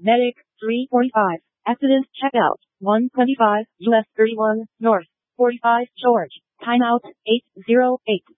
Medic, 345. Accident checkout, 125, US 31, North, 45, George. Timeout, 808.